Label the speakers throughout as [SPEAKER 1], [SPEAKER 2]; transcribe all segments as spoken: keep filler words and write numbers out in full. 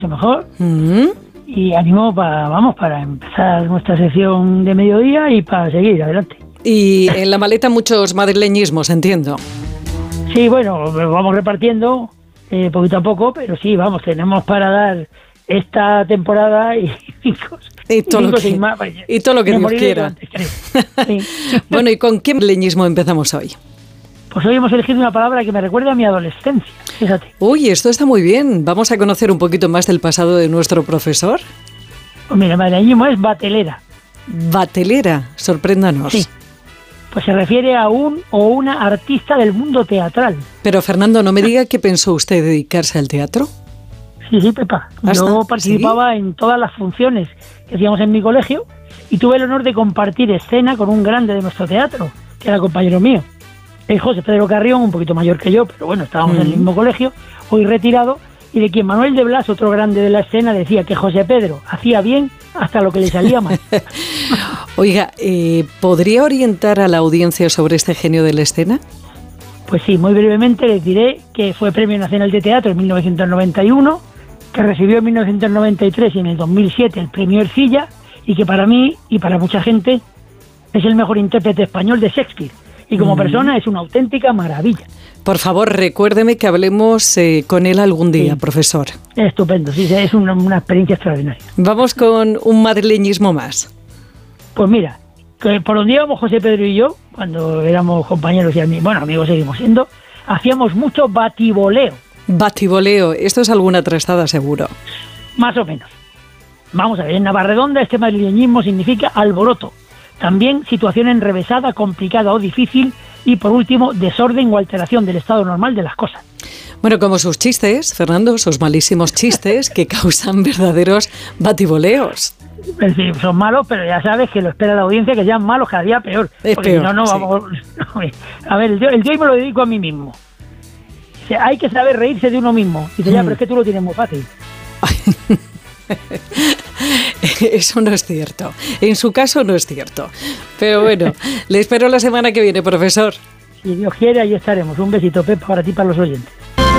[SPEAKER 1] mejor.
[SPEAKER 2] Mm.
[SPEAKER 1] Y ánimo para, vamos, para empezar nuestra sesión de mediodía y para seguir adelante.
[SPEAKER 2] Y en la maleta muchos madrileñismos, entiendo.
[SPEAKER 1] Sí, bueno, vamos repartiendo eh, poquito a poco, pero sí, vamos, tenemos para dar esta temporada y cinco,
[SPEAKER 2] y todo,
[SPEAKER 1] y
[SPEAKER 2] lo, que,
[SPEAKER 1] más,
[SPEAKER 2] y todo lo que Dios quiera. Antes, sí. Bueno, ¿y con qué madrileñismo empezamos hoy?
[SPEAKER 1] Pues hoy hemos elegido una palabra que me recuerda a mi adolescencia, fíjate.
[SPEAKER 2] Uy, esto está muy bien. Vamos a conocer un poquito más del pasado de nuestro profesor.
[SPEAKER 1] Pues mira, el madrileñismo es batelera.
[SPEAKER 2] Batelera, sorpréndanos.
[SPEAKER 1] Sí. Pues se refiere a un o una artista del mundo teatral.
[SPEAKER 2] Pero Fernando, no me diga que pensó usted dedicarse al teatro.
[SPEAKER 1] Sí, sí, Pepa. Yo participaba ¿Sí? en todas las funciones que hacíamos en mi colegio y tuve el honor de compartir escena con un grande de nuestro teatro, que era compañero mío. Es José Pedro Carrión, un poquito mayor que yo, pero bueno, estábamos mm. en el mismo colegio, hoy retirado, y de quien Manuel de Blas, otro grande de la escena, decía que José Pedro hacía bien hasta lo que le salía mal.
[SPEAKER 2] Oiga, eh, ¿podría orientar a la audiencia sobre este genio de la escena?
[SPEAKER 1] Pues sí, muy brevemente les diré que fue Premio Nacional de Teatro en mil novecientos noventa y uno, que recibió en mil novecientos noventa y tres y en el dos mil siete el Premio Ercilla, y que para mí y para mucha gente es el mejor intérprete español de Shakespeare. Y como mm. persona es una auténtica maravilla.
[SPEAKER 2] Por favor, recuérdeme que hablemos eh, con él algún día, sí. profesor.
[SPEAKER 1] Estupendo, sí, es una, una experiencia extraordinaria.
[SPEAKER 2] Vamos con un madrileñismo más.
[SPEAKER 1] Pues mira, que por donde íbamos José Pedro y yo, cuando éramos compañeros y amigos, bueno, amigos seguimos siendo, hacíamos mucho batiboleo.
[SPEAKER 2] Batiboleo, esto es alguna trastada seguro.
[SPEAKER 1] Más o menos. Vamos a ver, en Navarredonda este madrileñismo significa alboroto. También situación enrevesada, complicada o difícil. Y por último, desorden o alteración del estado normal de las cosas.
[SPEAKER 2] Bueno, como sus chistes, Fernando, sus malísimos chistes que causan verdaderos batiboleos.
[SPEAKER 1] Es decir, son malos, pero ya sabes que lo espera la audiencia, que sean malos cada día peor.
[SPEAKER 2] Es
[SPEAKER 1] porque
[SPEAKER 2] peor,
[SPEAKER 1] si no, no
[SPEAKER 2] sí.
[SPEAKER 1] vamos... A ver, el de, el de hoy me lo dedico a mí mismo. O sea, hay que saber reírse de uno mismo. Dice, ya, mm. pero es que tú lo tienes muy fácil.
[SPEAKER 2] Eso no es cierto. En su caso no es cierto. Pero bueno, le espero la semana que viene, profesor.
[SPEAKER 1] Si Dios quiere, ahí estaremos. Un besito, Pepa, para ti y para los oyentes.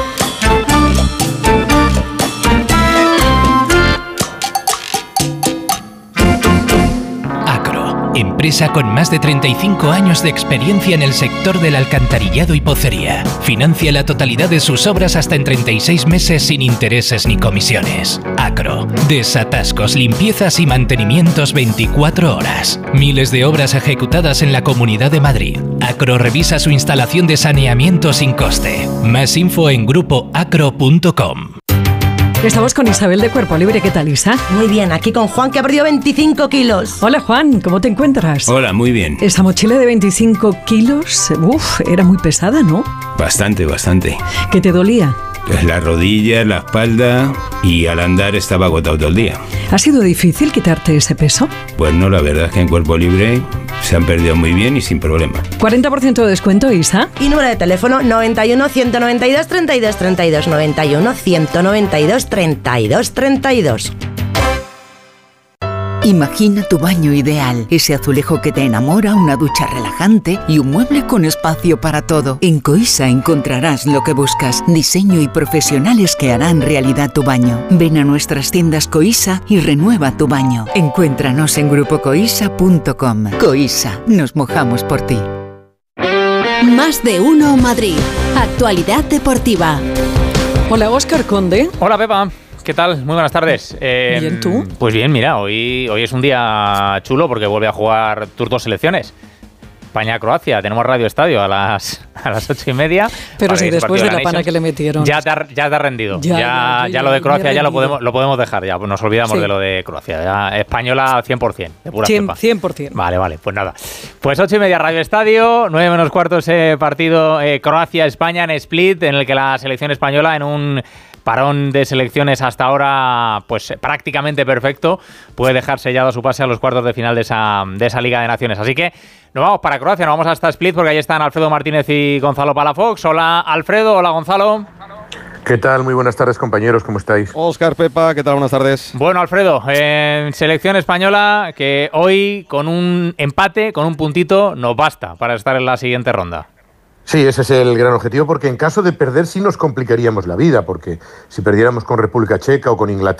[SPEAKER 3] Empresa con más de treinta y cinco años de experiencia en el sector del alcantarillado y pocería. Financia la totalidad de sus obras hasta en treinta y seis meses sin intereses ni comisiones. Acro. Desatascos, limpiezas y mantenimientos veinticuatro horas. Miles de obras ejecutadas en la Comunidad de Madrid. Acro revisa su instalación de saneamiento sin coste. Más info en grupo acro punto com.
[SPEAKER 2] Estamos con Isabel de Cuerpo Libre. ¿Qué tal, Isa?
[SPEAKER 4] Muy bien, aquí con Juan, que ha perdido veinticinco kilos.
[SPEAKER 2] Hola, Juan, ¿cómo te encuentras?
[SPEAKER 5] Hola, muy bien.
[SPEAKER 2] Esa mochila de veinticinco kilos, uff, era muy pesada, ¿no?
[SPEAKER 5] Bastante, bastante.
[SPEAKER 2] ¿Qué te dolía?
[SPEAKER 5] Pues la rodilla, la espalda y al andar estaba agotado todo el día.
[SPEAKER 2] ¿Ha sido difícil quitarte ese peso?
[SPEAKER 5] Pues no, la verdad es que en Cuerpo Libre se han perdido muy bien y sin problema.
[SPEAKER 2] cuarenta por ciento de descuento, Isa.
[SPEAKER 4] Y número de teléfono noventa y uno, ciento noventa y dos, treinta y dos, treinta y dos, noventa y uno, ciento noventa y dos, treinta y dos, treinta y dos.
[SPEAKER 6] Imagina tu baño ideal, ese azulejo que te enamora, una ducha relajante y un mueble con espacio para todo. En Coisa encontrarás lo que buscas, diseño y profesionales que harán realidad tu baño. Ven a nuestras tiendas Coisa y renueva tu baño. Encuéntranos en grupo coisa punto com. Coisa, nos mojamos por ti.
[SPEAKER 7] Más de uno Madrid. Actualidad deportiva.
[SPEAKER 2] Hola, Óscar Conde.
[SPEAKER 8] Hola, Pepa. ¿Qué tal? Muy buenas tardes. Eh,
[SPEAKER 2] ¿Bien tú?
[SPEAKER 8] Pues bien, mira, hoy, hoy es un día chulo porque vuelve a jugar tus dos selecciones. España-Croacia, tenemos Radio Estadio a las, a las ocho y media.
[SPEAKER 2] Pero si después de la pana que le metieron.
[SPEAKER 8] Ya te ha, ya te ha rendido.
[SPEAKER 2] Ya,
[SPEAKER 8] ya,
[SPEAKER 2] ya,
[SPEAKER 8] ya lo de Croacia ya lo podemos,
[SPEAKER 2] rendido.
[SPEAKER 8] lo podemos dejar, ya nos olvidamos
[SPEAKER 2] Sí.
[SPEAKER 8] de lo de Croacia. Ya, española cien por ciento, de pura
[SPEAKER 2] cien,
[SPEAKER 8] cepa.
[SPEAKER 2] cien por ciento.
[SPEAKER 8] Vale, vale, pues nada. Pues ocho y media Radio Estadio, nueve menos cuarto ese partido eh, Croacia-España en Split, en el que la selección española en un parón de selecciones hasta ahora pues prácticamente perfecto puede dejar sellado su pase a los cuartos de final de esa, de esa Liga de Naciones. Así que nos vamos para Croacia, nos vamos hasta Split porque ahí están Alfredo Martínez y Gonzalo Palafox. Hola Alfredo, hola Gonzalo.
[SPEAKER 9] ¿Qué tal? Muy buenas tardes, compañeros, ¿cómo estáis?
[SPEAKER 10] Óscar, Pepa, ¿qué tal? Buenas tardes.
[SPEAKER 8] Bueno, Alfredo, eh, selección española que hoy con un empate, con un puntito, nos basta para estar en la siguiente ronda.
[SPEAKER 9] Sí, ese es el gran objetivo, porque en caso de perder sí nos complicaríamos la vida, porque si perdiéramos con República Checa o con Inglaterra,